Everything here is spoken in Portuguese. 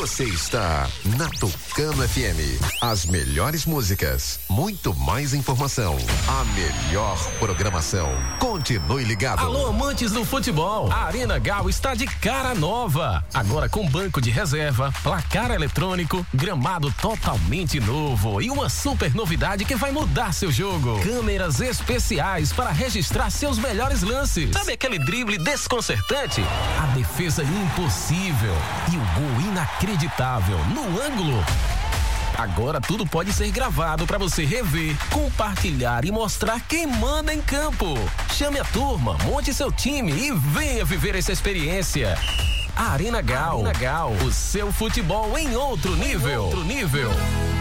Você está na Tucano FM. As melhores músicas, muito mais informação, a melhor programação. Continue ligado. Alô, amantes do futebol. A Arena Gal está de cara nova. Agora com banco de reserva, placar eletrônico, gramado totalmente novo e uma super novidade que vai mudar seu jogo. Câmeras especiais para registrar seus melhores lances. Sabe aquele drible desconcertante? A defesa impossível e o gol inacreditável no ângulo. Agora tudo pode ser gravado para você rever, compartilhar e mostrar quem manda em campo. Chame a turma, monte seu time e venha viver essa experiência. Arena Gal, o seu futebol em outro nível.